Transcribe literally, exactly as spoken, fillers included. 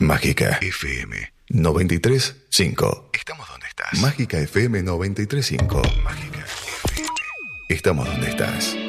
Mágica F M noventa y tres punto cinco. Estamos donde estás. Mágica F M noventa y tres punto cinco. Mágica F M. Estamos donde estás.